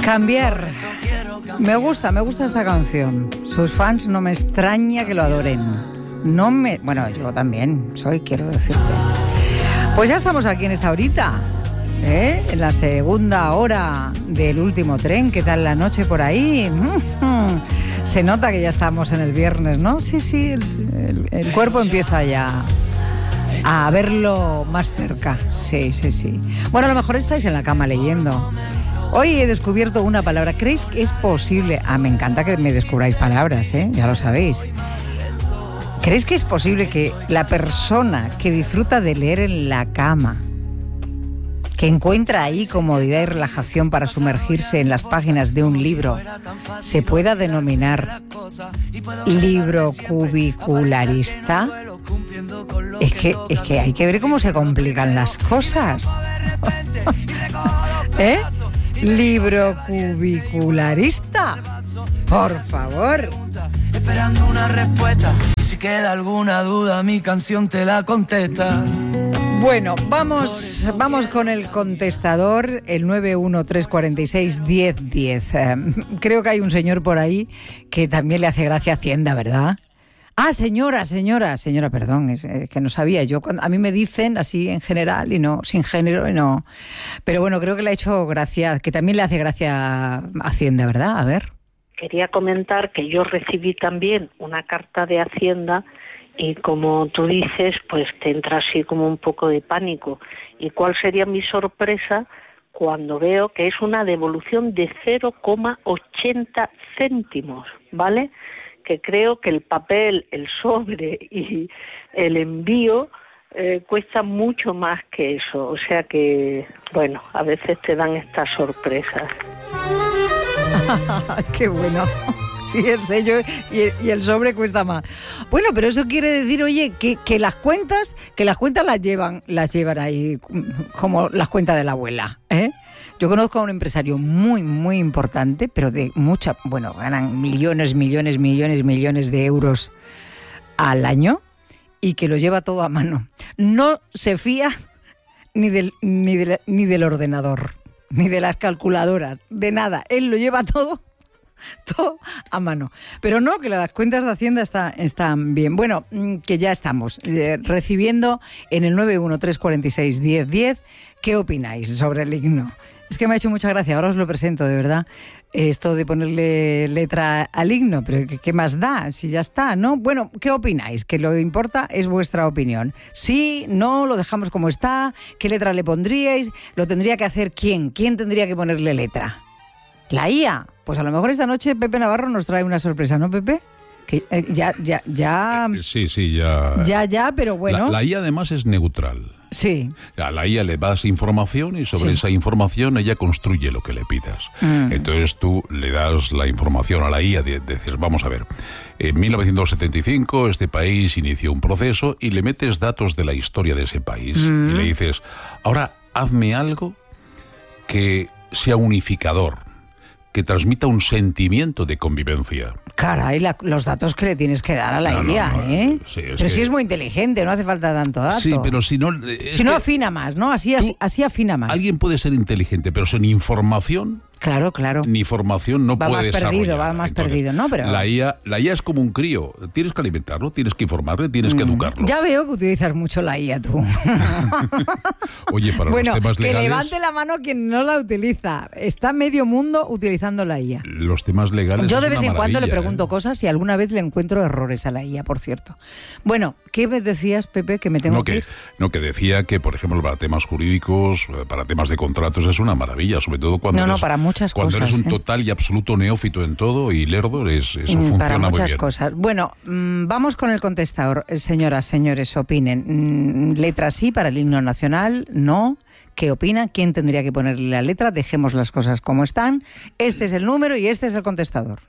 Cambiar. Me gusta esta canción. Sus fans no me extraña que lo adoren. Bueno, yo también soy, quiero decirte. Pues ya estamos aquí en esta horita, en la segunda hora del último tren. ¿Qué tal la noche por ahí? Se nota que ya estamos en el viernes, ¿no? Sí, el cuerpo empieza ya a verlo más cerca. Sí. Bueno, a lo mejor estáis en la cama leyendo. Hoy he descubierto una palabra. ¿Creéis que es posible? Me encanta que me descubráis palabras, ya lo sabéis. ¿Creéis que es posible que la persona que disfruta de leer en la cama, que encuentra ahí comodidad y relajación para sumergirse en las páginas de un libro, se pueda denominar libro cubicularista? Es que hay que ver cómo se complican las cosas. Libro cubicularista, por favor. Esperando una respuesta. Si queda alguna duda, mi canción te la contesta. Bueno, vamos con el contestador, el 913461010. Creo que hay un señor por ahí que también le hace gracia Hacienda, ¿verdad? Señora, perdón, es que no sabía. A mí me dicen así en general y no, sin género y no. Pero bueno, creo que le ha hecho gracia, que también le hace gracia Hacienda, ¿verdad? A ver. Quería comentar que yo recibí también una carta de Hacienda y como tú dices, pues te entra así como un poco de pánico. ¿Y cuál sería mi sorpresa cuando veo que es una devolución de 0,80 céntimos, ¿vale? Que creo que el papel, el sobre y el envío cuesta mucho más que eso. O sea que, bueno, a veces te dan estas sorpresas. ¡Qué bueno! Sí, el sello y el sobre cuesta más. Bueno, pero eso quiere decir, oye, que las cuentas las llevan ahí como las cuentas de la abuela, ¿eh? Yo conozco a un empresario muy, muy importante, pero ganan millones de euros al año y que lo lleva todo a mano. No se fía ni del ordenador, ni de las calculadoras, de nada. Él lo lleva todo a mano. Pero no, que las cuentas de Hacienda están bien. Bueno, que ya estamos recibiendo en el 913461010. ¿Qué opináis sobre el himno? Es que me ha hecho mucha gracia, ahora os lo presento, de verdad, esto de ponerle letra al himno, pero ¿qué más da? Si ya está, ¿no? Bueno, ¿qué opináis? Que lo que importa es vuestra opinión. Sí, no, lo dejamos como está, ¿qué letra le pondríais? ¿Lo tendría que hacer quién? ¿Quién tendría que ponerle letra? ¿La IA? Pues a lo mejor esta noche Pepe Navarro nos trae una sorpresa, ¿no, Pepe? Que ya. Sí, ya. Ya, pero bueno. La IA además es neutral. Sí. A la IA le das información y sobre esa información ella construye lo que le pidas. Entonces tú le das la información a la IA, dices, vamos a ver, en 1975 este país inició un proceso y le metes datos de la historia de ese país y le dices, ahora hazme algo que sea unificador, que transmita un sentimiento de convivencia. Caray, los datos que le tienes que dar a la IA, ¿eh? Sí, pero si es muy inteligente, no hace falta tanto dato. Sí, pero si no... Si no afina más, ¿no? Así afina más. Alguien puede ser inteligente, pero sin información... Claro. Ni formación no puede desarrollar. Va más perdido, ¿no? Pero la IA es como un crío. Tienes que alimentarlo, tienes que informarle, tienes que educarlo. Ya veo que utilizas mucho la IA tú. Oye, para los temas legales... que levante la mano quien no la utiliza. Está medio mundo utilizando la IA. Los temas legales... Yo de vez en cuando le pregunto cosas y alguna vez le encuentro errores a la IA, por cierto. Bueno, ¿qué me decías, Pepe, que me tengo que ir? Que decía que, por ejemplo, para temas jurídicos, para temas de contratos, es una maravilla, sobre todo cuando... para muchas cuando cosas, eres un total y absoluto neófito en todo y lerdo, eso funciona muy bien. Para muchas cosas. Bueno, vamos con el contestador. Señoras, señores, opinen. Letra sí para el himno nacional, no. ¿Qué opinan? ¿Quién tendría que ponerle la letra? Dejemos las cosas como están. Este es el número y este es el contestador.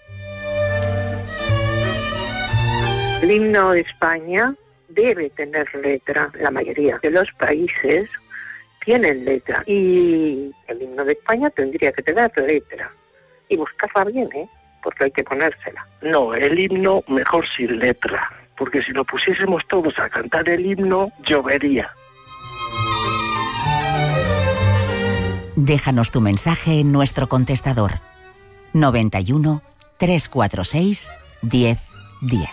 El himno de España debe tener letra. La mayoría de los países tienen letra y el himno de España tendría que tener letra y buscarla bien, porque hay que ponérsela. No, el himno mejor sin letra, porque si lo pusiésemos todos a cantar el himno, llovería. Déjanos tu mensaje en nuestro contestador 91 346 1010.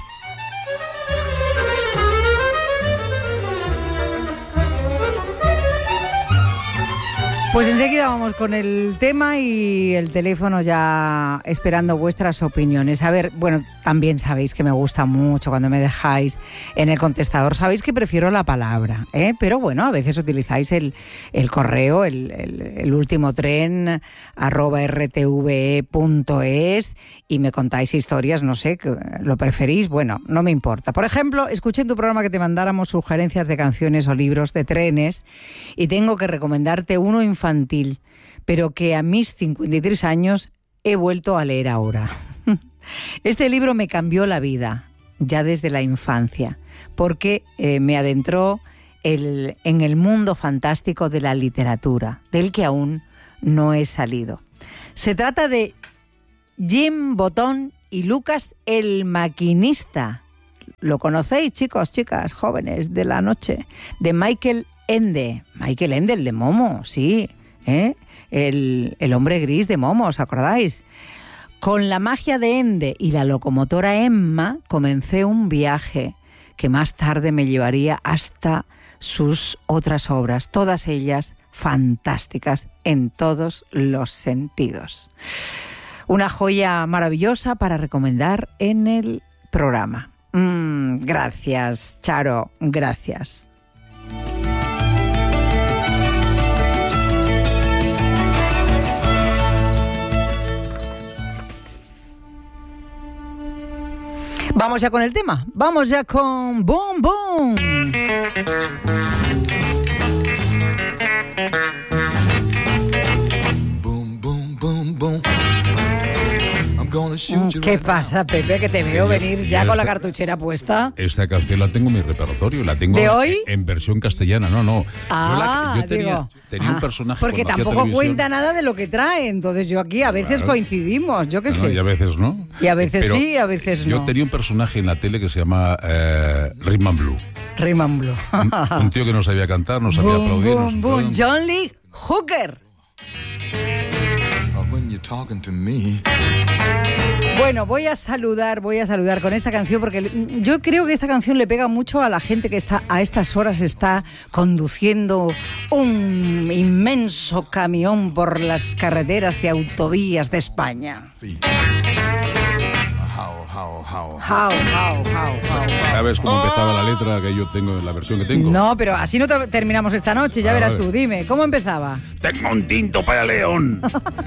Pues enseguida vamos con el tema y el teléfono ya esperando vuestras opiniones. A ver, bueno, también sabéis que me gusta mucho cuando me dejáis en el contestador. Sabéis que prefiero la palabra, pero bueno, a veces utilizáis el correo, el último tren @rtve.es y me contáis historias, no sé, que lo preferís, bueno, no me importa. Por ejemplo, escuché en tu programa que te mandáramos sugerencias de canciones o libros de trenes y tengo que recomendarte uno infantil, pero que a mis 53 años he vuelto a leer ahora. Este libro me cambió la vida, ya desde la infancia, porque me adentró en el mundo fantástico de la literatura, del que aún no he salido. Se trata de Jim Botón y Lucas el Maquinista. ¿Lo conocéis, chicos, chicas, jóvenes de la noche? De Michael Ende. Michael Ende, el de Momo, sí. El hombre gris de Momo, ¿os acordáis? Con la magia de Ende y la locomotora Emma comencé un viaje que más tarde me llevaría hasta sus otras obras, todas ellas fantásticas en todos los sentidos. Una joya maravillosa para recomendar en el programa. Gracias, Charo, gracias. Vamos ya con el tema, vamos ya con Boom Boom. ¿Qué pasa, Pepe? Que te veo venir ya con la cartuchera puesta. Esta canción la tengo en mi repertorio, la tengo ¿de hoy? En versión castellana, no. Yo tenía un personaje. Porque tampoco cuenta nada de lo que trae, entonces yo aquí a veces coincidimos, yo qué sé. Y a veces no. Y a veces pero sí, a veces no. Yo tenía un personaje en la tele que se llama Rhythm and Blue. Rhythm and Blue. un tío que no sabía cantar, no sabía aplaudir. John Lee Hooker. Bueno, voy a saludar con esta canción porque yo creo que esta canción le pega mucho a la gente que está a estas horas está conduciendo un inmenso camión por las carreteras y autovías de España. ¿Sabes cómo empezaba la letra que yo tengo en la versión que tengo? No, pero así no terminamos esta noche, ya verás tú. Dime, ¿cómo empezaba? Tengo un tinto para león.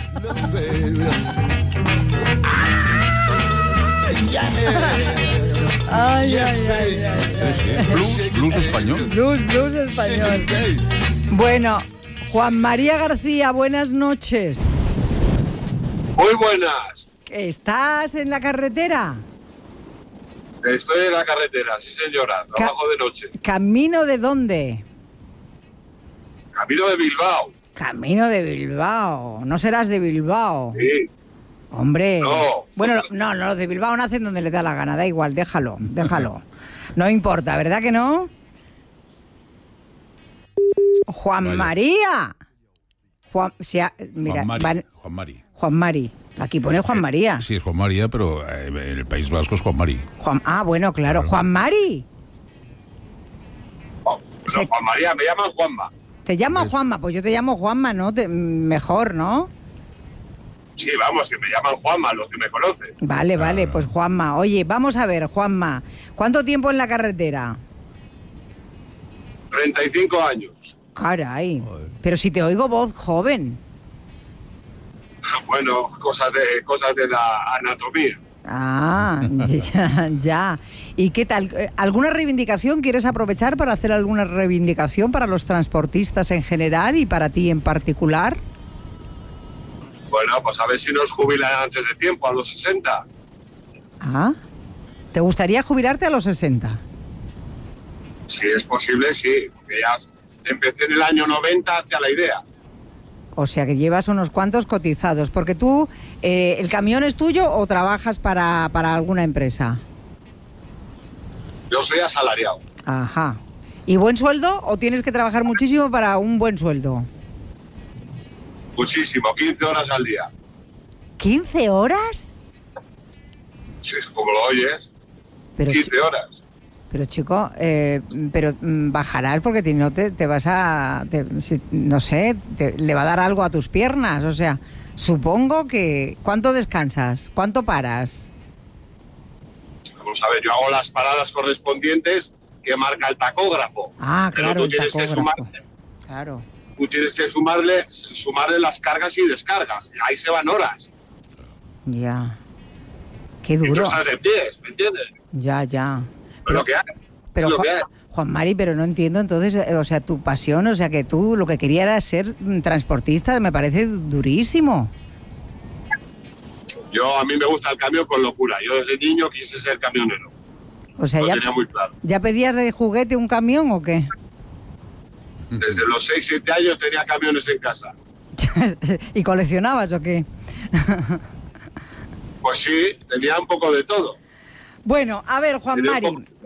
Ay. Blues español. Blues español. Bueno, Juan María García, buenas noches. Muy buenas. ¿Estás en la carretera? Estoy en la carretera, sí señora, trabajo de noche. ¿Camino de dónde? Camino de Bilbao. Camino de Bilbao, ¿no serás de Bilbao? Sí. Hombre, no. Bueno, no, los de Bilbao nacen donde les da la gana, da igual, déjalo. No importa, ¿verdad que no? Juan María. Juan Mari. Aquí pone Juan María. Sí, es Juan María, pero en el País Vasco es Juan Mari. Bueno, claro. Juan Mari. Juan María, me llaman Juanma. ¿Te llamas Juanma? Pues yo te llamo Juanma, ¿no? Mejor, ¿no? Sí, vamos, que me llaman Juanma, los que me conocen. Vale, pues Juanma. Oye, vamos a ver, Juanma, ¿cuánto tiempo en la carretera? 35 años. Caray, pero si te oigo voz joven. Bueno, cosas de la anatomía. Ya. ¿Y qué tal? ¿Alguna reivindicación? ¿Quieres aprovechar para hacer alguna reivindicación para los transportistas en general y para ti en particular? Bueno, pues a ver si nos jubilan antes de tiempo, a los 60. ¿Te gustaría jubilarte a los 60? Si es posible, sí. Porque ya empecé en el año 90, hacia la idea. O sea que llevas unos cuantos cotizados. Porque tú, ¿el camión es tuyo o trabajas para alguna empresa? Yo soy asalariado. Ajá. ¿Y buen sueldo o tienes que trabajar muchísimo para un buen sueldo? Muchísimo, 15 horas al día. ¿15 horas? Sí, es como lo oyes, Pero 15 horas. Pero chico, bajarás porque si no te vas a... no sé, le va a dar algo a tus piernas. O sea, supongo que... ¿Cuánto descansas? ¿Cuánto paras? Vamos a ver, yo hago las paradas correspondientes que marca el tacógrafo. Ah, claro, pero tú el tienes tacógrafo. que Claro. tú tienes que sumarle las cargas y descargas. Ahí se van horas. Ya. Qué Y tú duro. estás de pies, ¿me entiendes? Ya. Pero lo que hay. Pero lo que hay. Juan Mari, pero no entiendo entonces, o sea, tu pasión, o sea, que tú lo que querías era ser transportista, me parece durísimo. A mí me gusta el camión con locura. Yo desde niño quise ser camionero. O sea, Lo tenía muy claro. ¿ya pedías de juguete un camión o qué? Desde los 6-7 años tenía camiones en casa. ¿Y coleccionabas o qué? Pues sí, tenía un poco de todo. Bueno, a ver, Juan Tenía un Mari, poco-